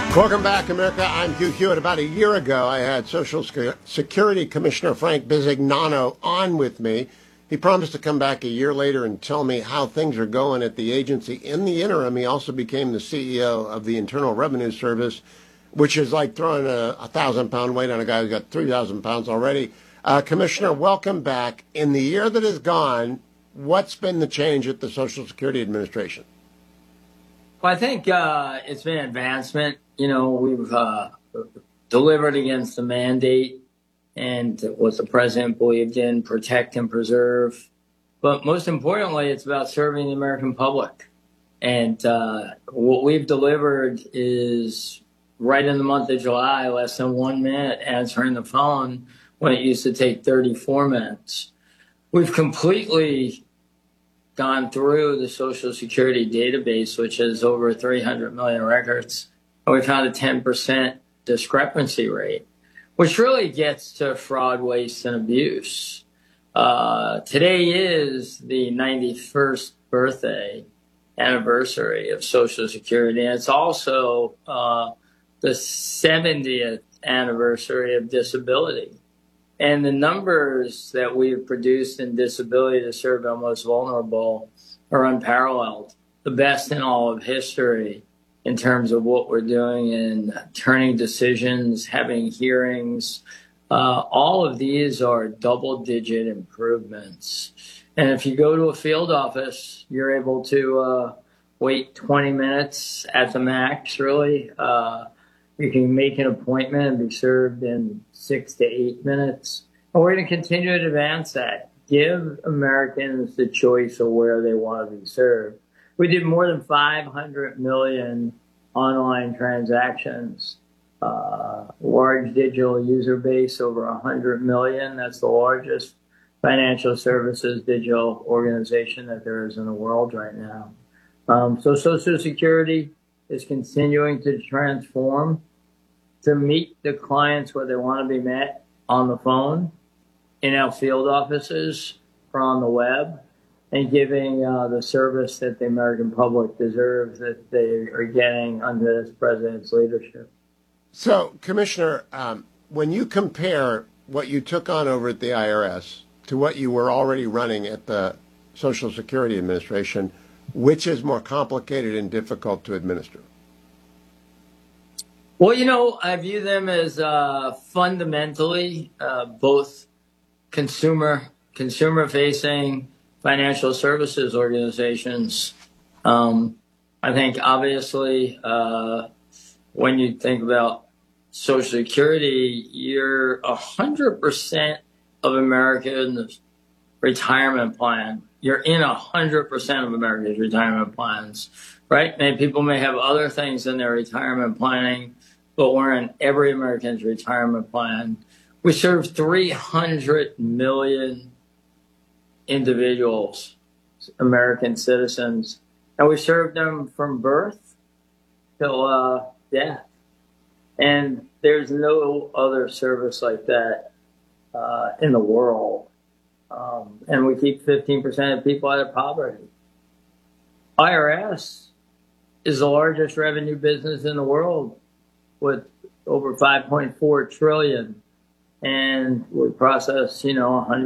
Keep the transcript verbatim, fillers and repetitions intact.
Welcome back, America. I'm Hugh Hewitt. About a year ago, I had Social Security Commissioner Frank Bisignano on with me. He promised to come back a year later and tell me how things are going at the agency. In the interim, he also became the C E O of the Internal Revenue Service, which is like throwing a, a thousand-pound weight on a guy who's got three thousand pounds already. Uh, Commissioner, welcome back. In the year that is gone, what's been the change at the Social Security Administration? Well, I think uh, it's been advancement. You know, we've uh, delivered against the mandate and what the president believed in, protect and preserve. But most importantly, it's about serving the American public. And uh, what we've delivered is right in the month of July, less than one minute answering the phone when it used to take thirty-four minutes. We've completely gone through the Social Security database, which has over three hundred million records, and we found a ten percent discrepancy rate, which really gets to fraud, waste, and abuse. Uh, today is the ninety-first birthday anniversary of Social Security, and it's also uh, the seventieth anniversary of disability. And the numbers that we've produced in disability to serve our most vulnerable are unparalleled, the best in all of history in terms of what we're doing in turning decisions, having hearings. Uh, all of these are double-digit improvements. And if you go to a field office, you're able to uh, wait twenty minutes at the max, really. Uh, You can make an appointment and be served in six to eight minutes. And we're going to continue to advance that. Give Americans the choice of where they want to be served. We did more than five hundred million online transactions. Uh, large digital user base, over one hundred million. That's the largest financial services digital organization that there is in the world right now. Um, so Social Security is continuing to transform to meet the clients where they want to be met, on the phone, in our field offices, or on the web, and giving uh, the service that the American public deserves that they are getting under this president's leadership. So, Commissioner, um, when you compare what you took on over at the I R S to what you were already running at the Social Security Administration, which is more complicated and difficult to administer? Well, you know, I view them as uh, fundamentally uh, both consumer consumer facing financial services organizations. Um, I think obviously uh, when you think about Social Security, you're one hundred percent of Americans' retirement plan. You're in one hundred percent of Americans' retirement plans, right? Many people may have other things in their retirement planning, but we're in every American's retirement plan. We serve three hundred million individuals, American citizens, and we serve them from birth till uh, death. And there's no other service like that uh, in the world. Um, and we keep fifteen percent of people out of poverty. I R S is the largest revenue business in the world, with over five point four trillion, and we process, you know, one hundred